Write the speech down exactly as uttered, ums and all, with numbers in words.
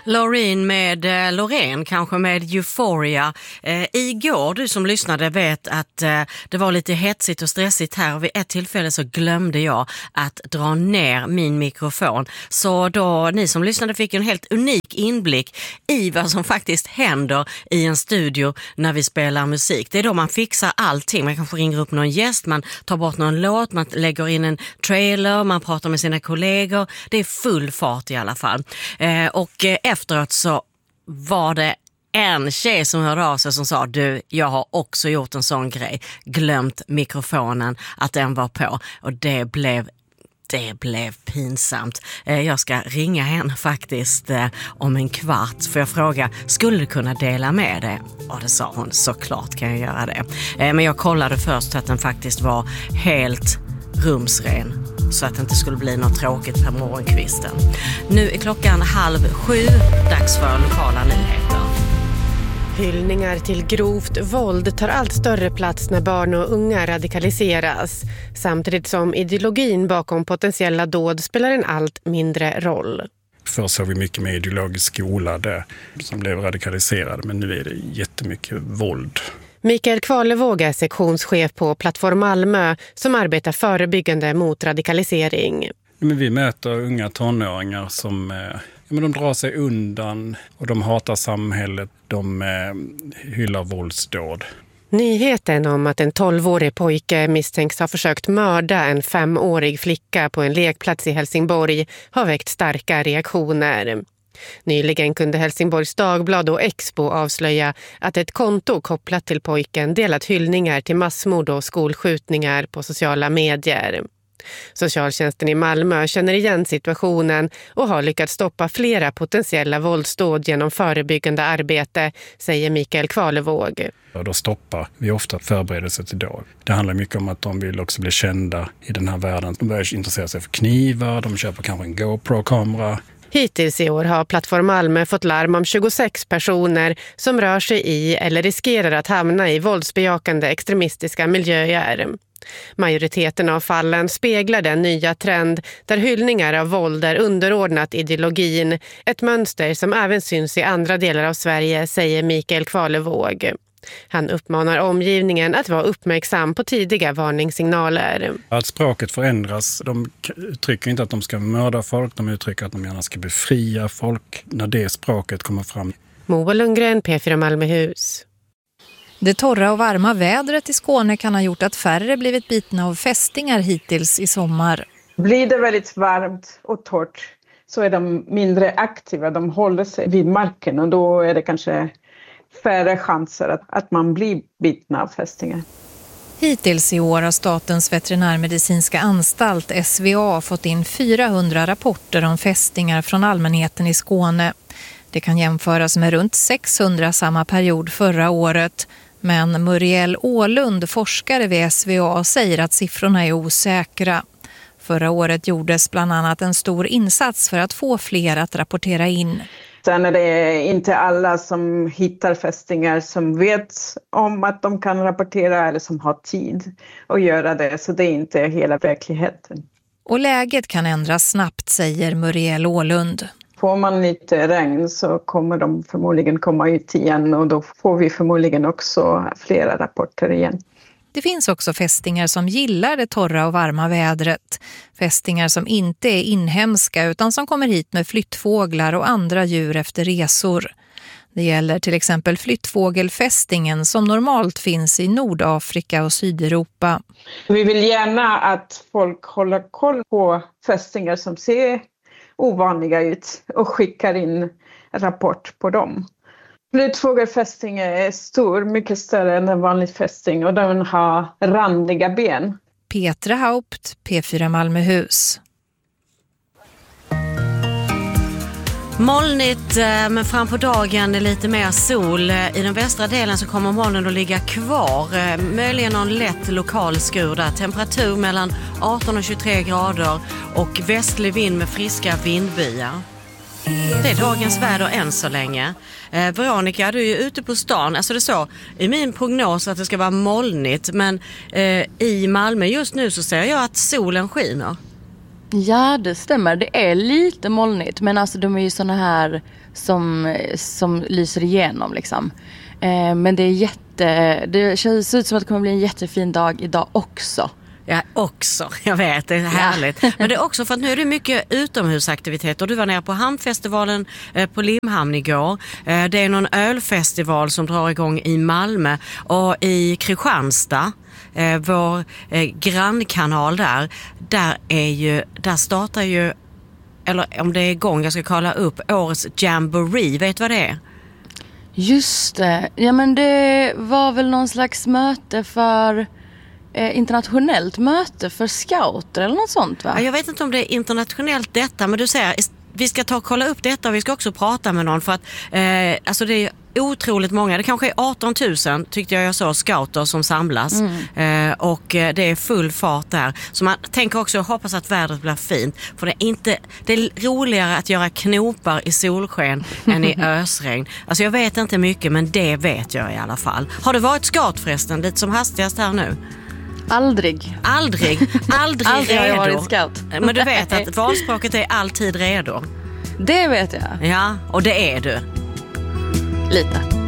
Loreen med eh, Loreen, kanske med Euphoria. Eh, igår, du som lyssnade vet att eh, det var lite hetsigt och stressigt här, och vid ett tillfälle så glömde jag att dra ner min mikrofon. Så då ni som lyssnade fick en helt unik inblick i vad som faktiskt händer i en studio när vi spelar musik. Det är då man fixar allting. Man kanske ringer upp någon gäst, man tar bort någon låt, man lägger in en trailer, man pratar med sina kollegor. Det är full fart i alla fall. Eh, och eh, efteråt så var det en tjej som hörde av sig som sa: du, jag har också gjort en sån grej. Glömt mikrofonen, att den var på. Och det blev Det blev pinsamt. Jag ska ringa henne faktiskt om en kvart. För jag fråga, skulle du kunna dela med det? Och det sa hon, såklart kan jag göra det. Men jag kollade först att den faktiskt var helt rumsren, så att det inte skulle bli något tråkigt på morgonkvisten. Nu är klockan halv sju, dags för lokala nyheter. Hyllningar till grovt våld tar allt större plats när barn och unga radikaliseras, samtidigt som ideologin bakom potentiella dåd spelar en allt mindre roll. Först har vi mycket med ideologisk skola där som blev radikaliserade, men nu är det jättemycket våld. Mikael Kvalevåg är sektionschef på Plattform Malmö som arbetar förebyggande mot radikalisering. Men vi möter unga tonåringar som eh, men de drar sig undan och de hatar samhället, de eh, hyllar våldsdåd. Nyheten om att en tolvårig pojke misstänks ha försökt mörda en femårig flicka på en lekplats i Helsingborg har väckt starka reaktioner. Nyligen kunde Helsingborgs Dagblad och Expo avslöja att ett konto kopplat till pojken delat hyllningar till massmord och skolskjutningar på sociala medier. Socialtjänsten i Malmö känner igen situationen och har lyckats stoppa flera potentiella våldsdåd genom förebyggande arbete, säger Mikael Kvalevåg. Och då stoppar vi ofta förberedelser till dag. Det handlar mycket om att de vill också bli kända i den här världen. De börjar intressera sig för knivar, de köper kanske en GoPro-kamera. Hittills i år har Plattform Malmö fått larm om tjugosex personer som rör sig i eller riskerar att hamna i våldsbejakande extremistiska miljöer. Majoriteten av fallen speglar den nya trend där hyllningar av våld är underordnat ideologin, ett mönster som även syns i andra delar av Sverige, säger Mikael Kvalevåg. Han uppmanar omgivningen att vara uppmärksam på tidiga varningssignaler. Att språket förändras, de uttrycker inte att de ska mörda folk, de uttrycker att de gärna ska befria folk när det språket kommer fram. Moa Lundgren, P fyra Malmöhus. Det torra och varma vädret i Skåne kan ha gjort att färre blivit bitna av fästingar hittills i sommar. Blir det väldigt varmt och torrt så är de mindre aktiva, de håller sig vid marken och då är det kanske färre chanser att, att man blir bitna av fästingar. Hittills i år har Statens veterinärmedicinska anstalt S V A fått in fyrahundra rapporter om fästingar från allmänheten i Skåne. Det kan jämföras med runt sexhundra samma period förra året. Men Muriel Ålund, forskare vid S V A, säger att siffrorna är osäkra. Förra året gjordes bland annat en stor insats för att få fler att rapportera in. Sen är det inte alla som hittar fästingar som vet om att de kan rapportera eller som har tid att göra det. Så det är inte hela verkligheten. Och läget kan ändras snabbt, säger Muriel Ålund. Får man lite regn så kommer de förmodligen komma ut igen och då får vi förmodligen också flera rapporter igen. Det finns också fästingar som gillar det torra och varma vädret. Fästingar som inte är inhemska utan som kommer hit med flyttfåglar och andra djur efter resor. Det gäller till exempel flyttfågelfästingen som normalt finns i Nordafrika och Sydeuropa. Vi vill gärna att folk håller koll på fästingar som ser ovanliga ut och skickar in rapport på dem. Flyttfågelfästing är stor, mycket större än en vanlig fästing och den har randiga ben. Petra Haupt, P fyra Malmöhus. Molnigt men fram på dagen lite mer sol. I den västra delen så kommer molnen att ligga kvar. Möjligen någon lätt lokal skur där. Temperatur mellan arton och tjugotre grader och västlig vind med friska vindbyar. Det är dagens väder än så länge. Eh, Veronica, du är ju ute på stan. Alltså det är så i min prognos att det ska vara molnigt. Men eh, i Malmö just nu så ser jag att solen skiner. Ja, det stämmer. Det är lite molnigt. Men alltså de är ju såna här som, som lyser igenom liksom. Eh, men det är jätte... Det ser ut som att det kommer bli en jättefin dag idag också. Ja, också. Jag vet, det är härligt. Ja. Men det är också för att nu är det mycket utomhusaktiviteter. Du var nere på Hamnfestivalen eh, på Limhamn igår. Eh, det är någon ölfestival som drar igång i Malmö och i Kristianstad. Eh, vår eh, grannkanal där, där är ju, där startar ju, eller om det är igång, jag ska kolla upp, årets Jamboree. Vet du vad det är? Just det. Ja, men det var väl någon slags möte för... Eh, internationellt möte för scouter eller något sånt, va? Ja, jag vet inte om det är internationellt detta, men du säger vi ska ta och kolla upp detta och vi ska också prata med någon för att eh, alltså det är otroligt många, det kanske är arton tusen tyckte jag jag så, scouter som samlas mm. eh, och eh, det är full fart där. Så man tänker också, jag hoppas att vädret blir fint, för det är inte, det är roligare att göra knopar i solsken än i ösregn. Alltså jag vet inte mycket, men det vet jag i alla fall. Har du varit scout förresten, lite som hastigast här nu? Aldrig. Aldrig, aldrig, aldrig redo. Har jag varit scout. Men du vet att valspråket är alltid redo. Det vet jag. Ja, och det är du. Lite.